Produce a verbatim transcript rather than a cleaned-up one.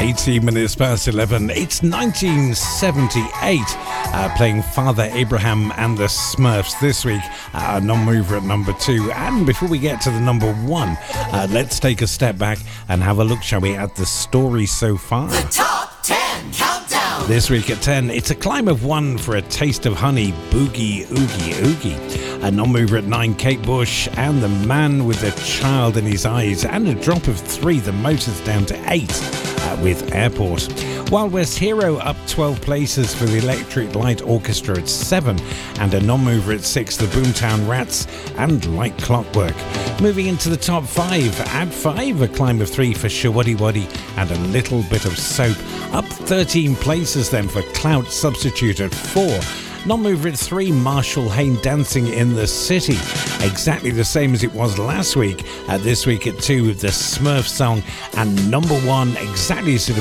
eighteen minutes past eleven. It's nineteen seventy-eight. Uh, playing Father Abraham and the Smurfs this week. Uh, non-mover at number two. And before we get to the number one, uh, let's take a step back and have a look, shall we, at the story so far. The Top ten Countdown. This week at ten, it's a climb of one for A Taste of Honey, Boogie Oogie Oogie. A non-mover at nine, Kate Bush and The Man with the Child in His Eyes. And a drop of three, the motor's down to eight uh, with Airport. Wild West Hero up twelve places for the Electric Light Orchestra at seven. And a non-mover at six, the Boomtown Rats and Like Clockwork. Moving into the top five, at five, a climb of three for Shawaddy Waddy and A Little Bit of Soap. Up thirteen places then for Clout Substitute at four. Non-mover at three, Marshall Hayne, Dancing in the City. Exactly the same as it was last week. Uh, this week at two, the Smurf song. And number one, exactly as it